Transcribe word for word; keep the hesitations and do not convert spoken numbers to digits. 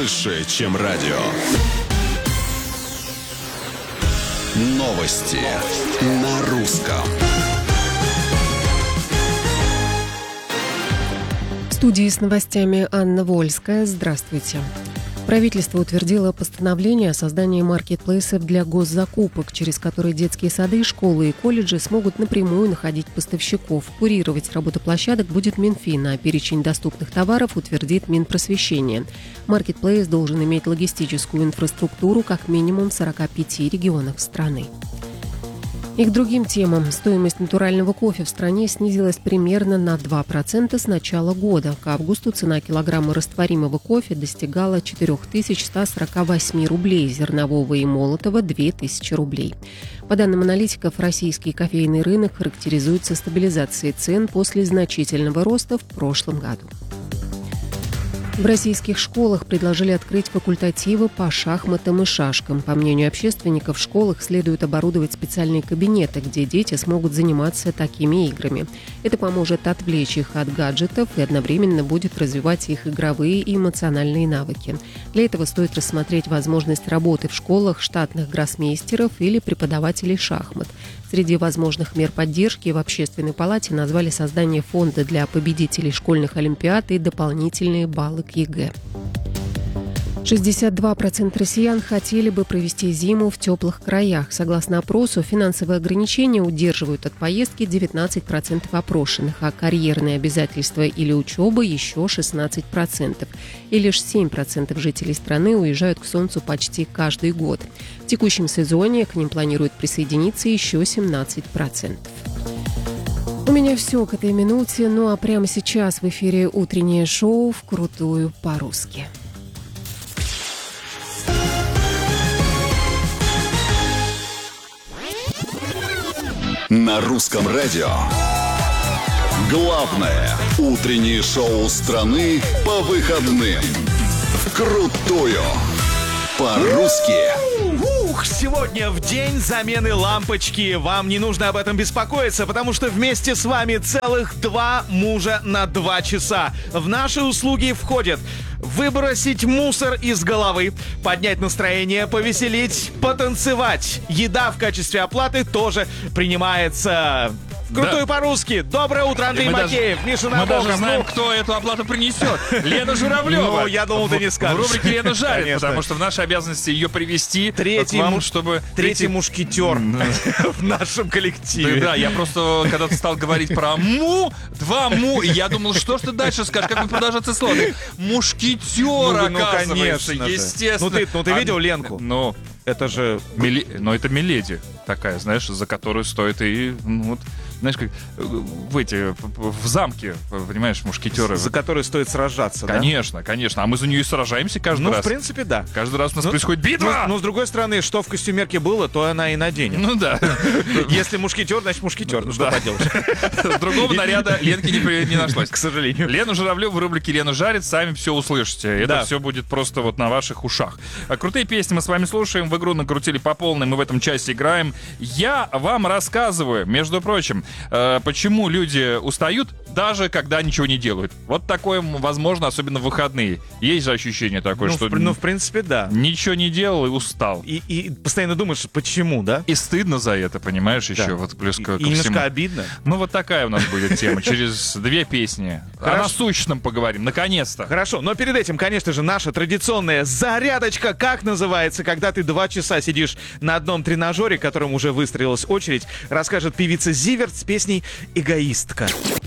больше, чем радио. Новости на русском. В студии с новостями Анна Вольская. Здравствуйте. Правительство утвердило постановление о создании маркетплейсов для госзакупок, через которые детские сады, школы и колледжи смогут напрямую находить поставщиков. Курировать работу площадок будет Минфин, а перечень доступных товаров утвердит Минпросвещение. Маркетплейс должен иметь логистическую инфраструктуру как минимум в сорока пяти регионах страны. И к другим темам. Стоимость натурального кофе в стране снизилась примерно на два процента с начала года. К августу цена килограмма растворимого кофе достигала четыре тысячи сто сорок восемь рублей, зернового и молотого – две тысячи рублей. По данным аналитиков, российский кофейный рынок характеризуется стабилизацией цен после значительного роста в прошлом году. В российских школах предложили открыть факультативы по шахматам и шашкам. По мнению общественников, в школах следует оборудовать специальные кабинеты, где дети смогут заниматься такими играми. Это поможет отвлечь их от гаджетов и одновременно будет развивать их игровые и эмоциональные навыки. Для этого стоит рассмотреть возможность работы в школах штатных гроссмейстеров или преподавателей шахмат. Среди возможных мер поддержки в Общественной палате назвали создание фонда для победителей школьных олимпиад и дополнительные баллы к ЕГЭ. шестьдесят два процента россиян хотели бы провести зиму в теплых краях. Согласно опросу, финансовые ограничения удерживают от поездки девятнадцать процентов опрошенных, а карьерные обязательства или учеба еще шестнадцать процентов. И лишь семь процентов жителей страны уезжают к солнцу почти каждый год. В текущем сезоне к ним планируют присоединиться еще семнадцать процентов. У меня все к этой минуте, ну а прямо сейчас в эфире утреннее шоу «Вкрутую по-русски». На русском радио. Главное утреннее шоу страны по выходным. Вкрутую по-русски. Ух, сегодня в день замены лампочки. Вам не нужно об этом беспокоиться, потому что вместе с вами целых два мужа на два часа. В наши услуги входят выбросить мусор из головы, поднять настроение, повеселить, потанцевать. Еда в качестве оплаты тоже принимается. Крутую да. по-русски. Доброе утро, Андрей мы Макеев, даже, Миша Набоков. Мы даже знаем, ну... кто эту оплату принесет. Лена Журавлева. Ну, я думал, ты не скажешь. В рубрике «Лена жарит», конечно. Потому что в нашей обязанности ее привести третий, вам, му... чтобы... третий мушкетер в нашем коллективе. Да, я просто, когда ты стал говорить про му, два му, и я думал, что ж ты дальше скажешь, как будет продолжаться слово. Мушкетер, оказывается, естественно. Ну, ты видел Ленку? Ну... Это же... Мили... Но это миледи такая, знаешь, за которую стоит и... Ну, вот, знаешь, как в эти... В замке, понимаешь, мушкетеры. За которую стоит сражаться, конечно, да? Конечно, а мы за нее и сражаемся каждый ну, раз. Ну, в принципе, да. Каждый раз у нас ну, происходит битва! Ну, ну, с другой стороны, что в костюмерке было, то она и наденет. Ну, да. Если мушкетер, значит мушкетер. Ну, что поделаешь. Другого наряда Ленки не нашлось. К сожалению. Лена Журавлева в рубрике «Лена жарит». Сами все услышите. Это все будет просто вот на ваших ушах. Крутые песни мы с вами слушаем. В игру накрутили по полной. Мы в этом часе играем. Я вам рассказываю, между прочим, почему люди устают, даже когда ничего не делают. Вот такое возможно, особенно в выходные. Есть же ощущение такое, ну, что... В, ну, в принципе, да. Ничего не делал и устал. И, и постоянно думаешь, почему, да? И стыдно за это, понимаешь, еще. Да. Вот плюс и, ко, и ко немножко всему. обидно. Ну, вот такая у нас будет тема. Через две песни. О насущном поговорим. Наконец-то. Хорошо. Но перед этим, конечно же, наша традиционная зарядочка. Как называется, когда ты два часа сидишь на одном тренажере, которым уже выстроилась очередь, расскажет певица Зиверт с песней «Эгоистка».